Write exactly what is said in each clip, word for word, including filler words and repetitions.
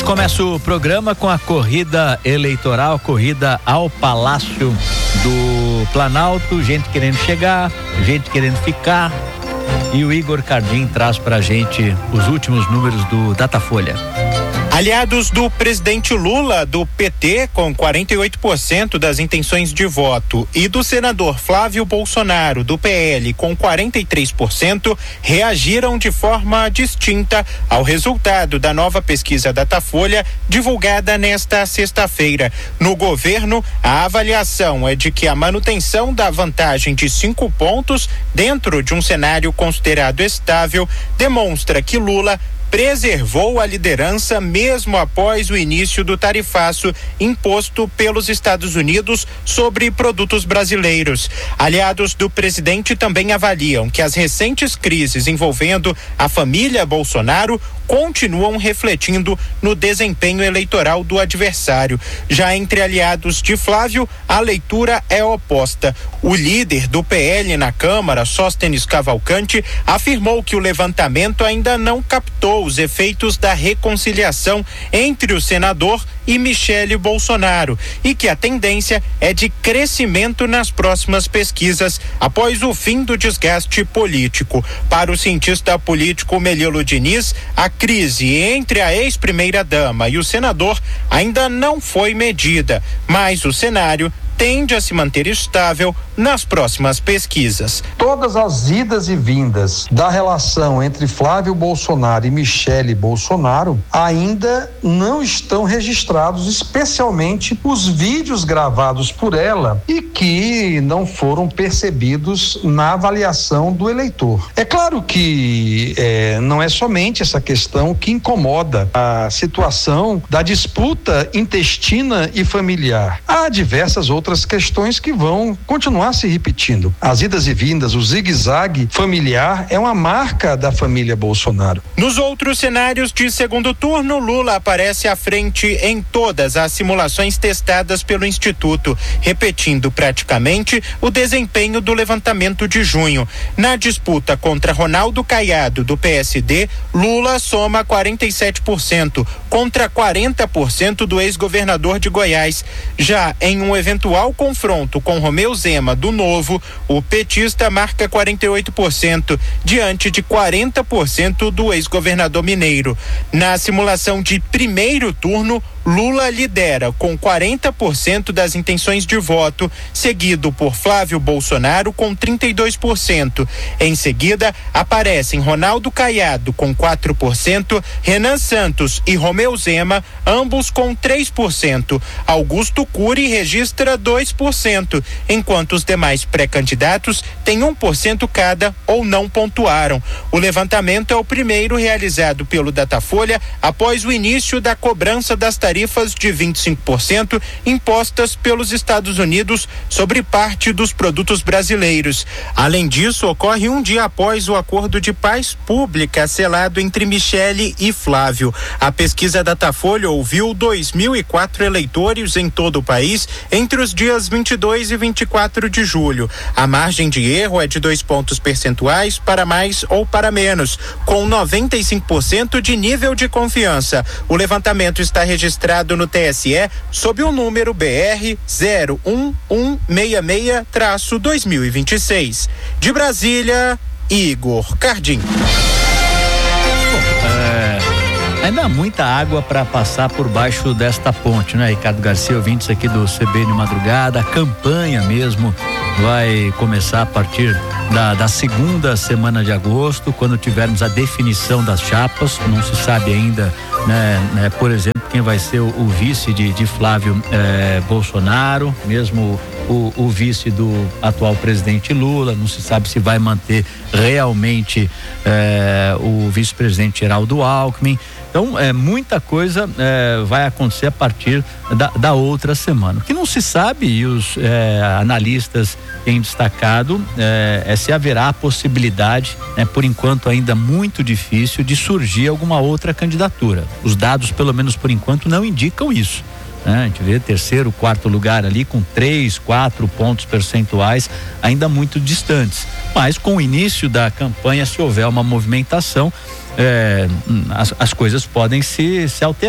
Começa o programa com a corrida eleitoral, corrida ao Palácio do Planalto, gente querendo chegar, gente querendo ficar, e o Igor Cardim traz pra gente os últimos números do Datafolha. Aliados do presidente Lula, do P T, com quarenta e oito por cento das intenções de voto, e do senador Flávio Bolsonaro, do P L, com quarenta e três por cento, reagiram de forma distinta ao resultado da nova pesquisa Datafolha, divulgada nesta sexta-feira. No governo, a avaliação é de que a manutenção da vantagem de cinco pontos, dentro de um cenário considerado estável, demonstra que Lula preservou a liderança mesmo após o início do tarifaço imposto pelos Estados Unidos sobre produtos brasileiros. Aliados do presidente também avaliam que as recentes crises envolvendo a família Bolsonaro continuam refletindo no desempenho eleitoral do adversário. Já entre aliados de Flávio, a leitura é oposta. O líder do P L na Câmara, Sóstenes Cavalcante, afirmou que o levantamento ainda não captou os efeitos da reconciliação entre o senador e Michele Bolsonaro e que a tendência é de crescimento nas próximas pesquisas após o fim do desgaste político. Para o cientista político Melilo Diniz, a crise entre a ex-primeira-dama e o senador ainda não foi medida, mas o cenário tende a se manter estável nas próximas pesquisas. Todas as idas e vindas da relação entre Flávio Bolsonaro e Michele Bolsonaro ainda não estão registrados, especialmente os vídeos gravados por ela e que não foram percebidos na avaliação do eleitor. É claro que é, não é somente essa questão que incomoda a situação da disputa intestina e familiar. Há diversas outras outras questões que vão continuar se repetindo. As idas e vindas, o zigue-zague familiar é uma marca da família Bolsonaro. Nos outros cenários de segundo turno, Lula aparece à frente em todas as simulações testadas pelo Instituto, repetindo praticamente o desempenho do levantamento de junho. Na disputa contra Ronaldo Caiado, do P S D, Lula soma quarenta e sete por cento, contra quarenta por cento do ex-governador de Goiás. Já em um eventual confronto com Romeu Zema, do Novo, o petista marca quarenta e oito por cento, diante de quarenta por cento do ex-governador mineiro. Na simulação de primeiro turno, Lula lidera com quarenta por cento das intenções de voto, seguido por Flávio Bolsonaro com trinta e dois por cento. Em seguida, aparecem Ronaldo Caiado com quatro por cento, Renan Santos e Romeu Zema, ambos com três por cento. Augusto Cury registra dois por cento, enquanto os demais pré-candidatos têm um por cento cada ou não pontuaram. O levantamento é o primeiro realizado pelo Datafolha após o início da cobrança das tarifas de vinte e cinco por cento impostas pelos Estados Unidos sobre parte dos produtos brasileiros. Além disso, ocorre um dia após o acordo de paz pública selado entre Michele e Flávio. A pesquisa Datafolha ouviu dois mil e quatro eleitores em todo o país entre os dias vinte e dois e vinte e quatro de julho. A margem de erro é de dois pontos percentuais para mais ou para menos, com noventa e cinco por cento de nível de confiança. O levantamento está registrado no T S E sob o número B R zero um um seis seis traço dois mil e vinte e seis. De Brasília, Igor Cardim. É, ainda há muita água para passar por baixo desta ponte, né, Ricardo Garcia, ouvintes aqui do C B N Madrugada. A campanha mesmo vai começar a partir da, da segunda semana de agosto, quando tivermos a definição das chapas. Não se sabe ainda, né, né por exemplo, quem vai ser o, o vice de, de Flávio eh, Bolsonaro, mesmo o, o vice do atual presidente Lula. Não se sabe se vai manter realmente eh, o vice-presidente Geraldo Alckmin. Então, é, muita coisa é, vai acontecer a partir da, da outra semana. O que não se sabe, e os é, analistas têm destacado, é, é se haverá a possibilidade, né, por enquanto ainda muito difícil, de surgir alguma outra candidatura. Os dados, pelo menos por enquanto, não indicam isso. Né? A gente vê terceiro, quarto lugar ali com três, quatro pontos percentuais ainda muito distantes. Mas com o início da campanha, se houver uma movimentação, É, as, as coisas podem se, se alterar.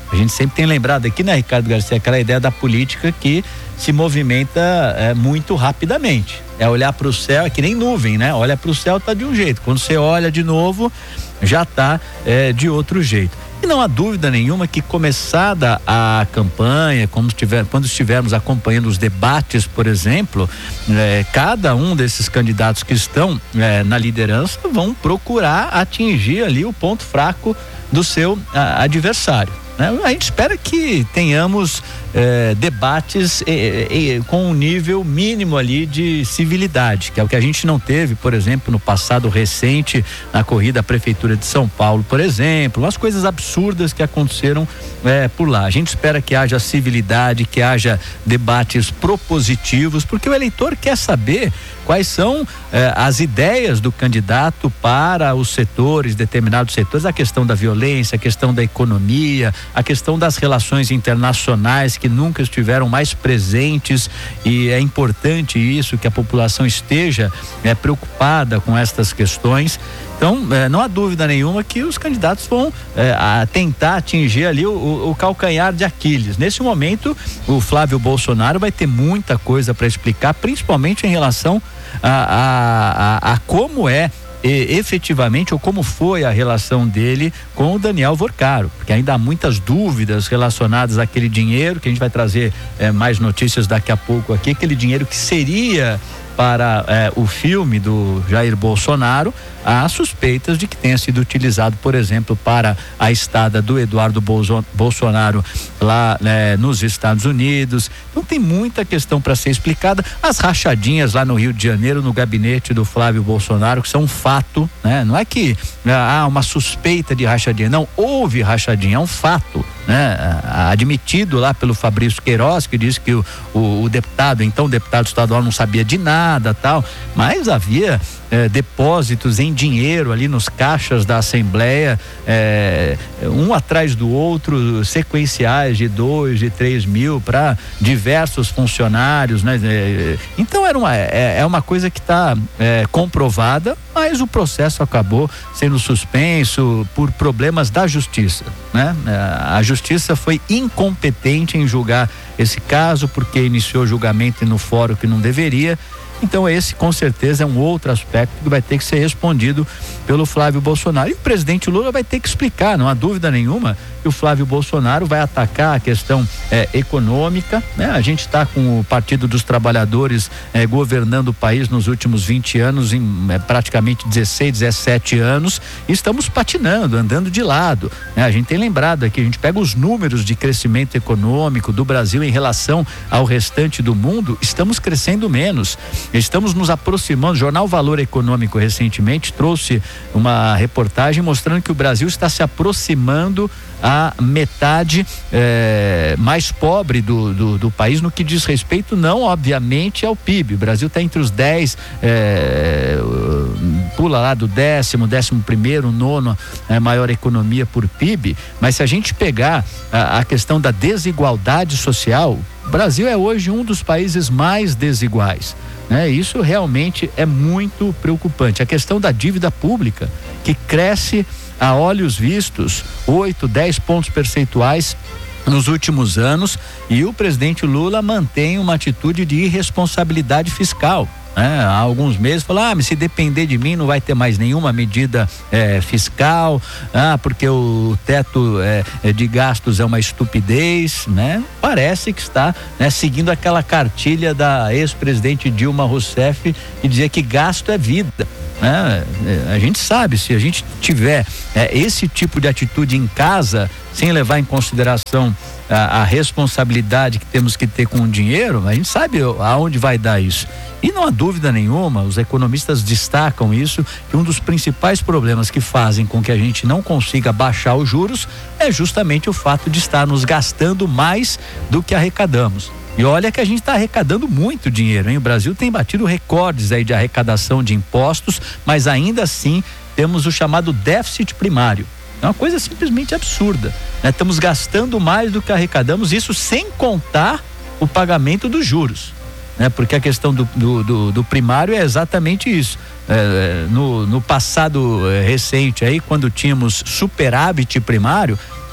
A gente sempre tem lembrado aqui, né, Ricardo Garcia, aquela ideia da política que se movimenta é, muito rapidamente. É olhar para o céu, é que nem nuvem, né? Olha para o céu, tá de um jeito. Quando você olha de novo, já tá é, de outro jeito. E não há dúvida nenhuma que, começada a campanha, como tiver, quando estivermos acompanhando os debates, por exemplo, é, cada um desses candidatos que estão é, na liderança vão procurar atingir ali o ponto fraco do seu a, adversário. A gente espera que tenhamos eh, debates eh, eh, com um nível mínimo ali de civilidade, que é o que a gente não teve, por exemplo, no passado recente, na corrida à Prefeitura de São Paulo, por exemplo, umas coisas absurdas que aconteceram eh, por lá. A gente espera que haja civilidade, que haja debates propositivos, porque o eleitor quer saber quais são eh, as ideias do candidato para os setores, determinados setores, a questão da violência, a questão da economia, a questão das relações internacionais que nunca estiveram mais presentes, e é importante isso, que a população esteja eh, preocupada com estas questões. Então, eh, não há dúvida nenhuma que os candidatos vão eh, a tentar atingir ali o, o, o calcanhar de Aquiles. Nesse momento, o Flávio Bolsonaro vai ter muita coisa para explicar, principalmente em relação a, a, a, a como é E, efetivamente, ou como foi a relação dele com o Daniel Vorcaro, porque ainda há muitas dúvidas relacionadas àquele dinheiro, que a gente vai trazer eh, mais notícias daqui a pouco aqui, aquele dinheiro que seria para eh, o filme do Jair Bolsonaro. Há suspeitas de que tenha sido utilizado, por exemplo, para a estada do Eduardo Bolso- Bolsonaro lá né, nos Estados Unidos. Então tem muita questão para ser explicada. As rachadinhas lá no Rio de Janeiro, no gabinete do Flávio Bolsonaro, que são um fato, né? Não é que há uma suspeita de rachadinha, não, houve rachadinha, é um fato, né? Admitido lá pelo Fabrício Queiroz, que disse que o, o, o deputado, então o deputado estadual, não sabia de nada, tal, mas havia eh, depósitos em dinheiro ali nos caixas da Assembleia, eh, um atrás do outro, sequenciais de dois, de três mil para diversos funcionários, né? Então era uma, é, é uma coisa que está é, comprovada, mas o processo acabou sendo suspenso por problemas da justiça, né? A justiça foi incompetente em julgar esse caso, porque iniciou julgamento no fórum que não deveria. Então esse com certeza é um outro aspecto que vai ter que ser respondido pelo Flávio Bolsonaro, e o presidente Lula vai ter que explicar, não há dúvida nenhuma que o Flávio Bolsonaro vai atacar a questão eh, econômica, né? A gente está com o Partido dos Trabalhadores eh, governando o país nos últimos vinte anos, em eh, praticamente dezesseis, dezessete anos, e estamos patinando, andando de lado, né? A gente tem lembrado aqui, a gente pega os números de crescimento econômico do Brasil em relação ao restante do mundo, estamos crescendo menos. Estamos nos aproximando. O jornal Valor Econômico recentemente trouxe uma reportagem mostrando que o Brasil está se aproximando à metade eh, mais pobre do, do, do país no que diz respeito, não obviamente ao P I B. O Brasil está entre os dez, eh, pula lá do décimo, décimo primeiro, nono eh, maior economia por P I B, mas se a gente pegar a, a questão da desigualdade social, o Brasil é hoje um dos países mais desiguais. É, isso realmente é muito preocupante. A questão da dívida pública, que cresce a olhos vistos, oito, dez pontos percentuais nos últimos anos, e o presidente Lula mantém uma atitude de irresponsabilidade fiscal. É, há alguns meses falou, ah, mas se depender de mim não vai ter mais nenhuma medida é, fiscal, ah, porque o teto é, de gastos é uma estupidez, né? Parece que está, né, seguindo aquela cartilha da ex-presidente Dilma Rousseff, que dizia que gasto é vida. né? A gente sabe, se a gente tiver é, esse tipo de atitude em casa, sem levar em consideração a, a responsabilidade que temos que ter com o dinheiro, a gente sabe aonde vai dar isso. E não há dúvida nenhuma, os economistas destacam isso, que um dos principais problemas que fazem com que a gente não consiga baixar os juros é justamente o fato de estarmos gastando mais do que arrecadamos. E olha que a gente está arrecadando muito dinheiro, hein? O Brasil tem batido recordes aí de arrecadação de impostos, mas ainda assim temos o chamado déficit primário. É uma coisa simplesmente absurda, né? Estamos gastando mais do que arrecadamos, isso sem contar o pagamento dos juros, né? Porque a questão do, do, do, do primário é exatamente isso. É, no, no passado é, recente aí, quando tínhamos superávit primário,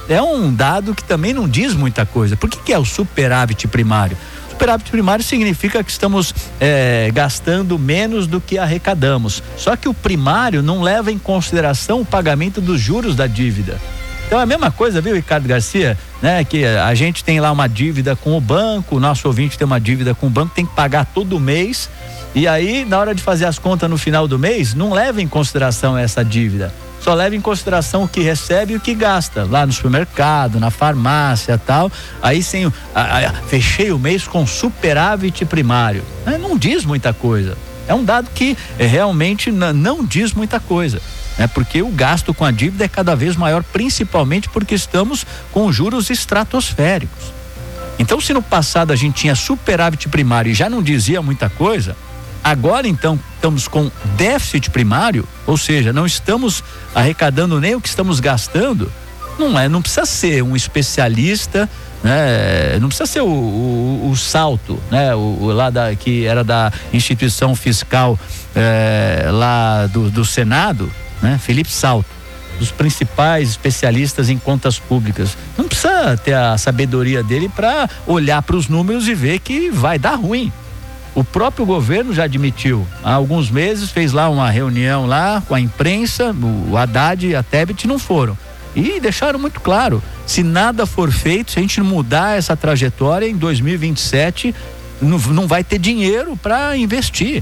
é um dado que também não diz muita coisa. Por que que é o superávit primário? Superávit primário significa que estamos é, gastando menos do que arrecadamos. Só que o primário não leva em consideração o pagamento dos juros da dívida. Então é a mesma coisa, viu, Ricardo Garcia, né? Que a gente tem lá uma dívida com o banco, o nosso ouvinte tem uma dívida com o banco, tem que pagar todo mês, e aí na hora de fazer as contas no final do mês, não leva em consideração essa dívida, só leva em consideração o que recebe e o que gasta, lá no supermercado, na farmácia e tal. Aí sem, a, a, fechei o mês com superávit primário, né? Não diz muita coisa, é um dado que é, realmente n- não diz muita coisa. É porque o gasto com a dívida é cada vez maior, principalmente porque estamos com juros estratosféricos. Então, se no passado a gente tinha superávit primário e já não dizia muita coisa, agora então estamos com déficit primário, ou seja, não estamos arrecadando nem o que estamos gastando. Não é, não precisa ser um especialista, né? Não precisa ser o, o, o Salto, né? O, o lá da, que era da instituição fiscal é, lá do, do Senado, né? Felipe Salto, dos principais especialistas em contas públicas. Não precisa ter a sabedoria dele para olhar para os números e ver que vai dar ruim. O próprio governo já admitiu, há alguns meses fez lá uma reunião lá com a imprensa, o Haddad e a Tebet não foram. E deixaram muito claro, se nada for feito, se a gente não mudar essa trajetória, em dois mil e vinte e sete não, não vai ter dinheiro para investir.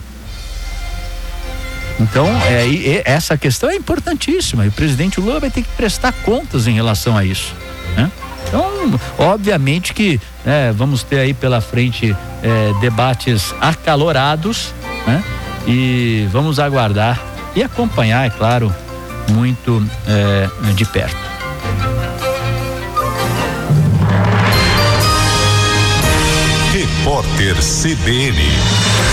Então, é, e essa questão é importantíssima e o presidente Lula vai ter que prestar contas em relação a isso, né? Então, obviamente que é, vamos ter aí pela frente é, debates acalorados, né? E vamos aguardar e acompanhar, é claro, muito é, de perto. Repórter C B N.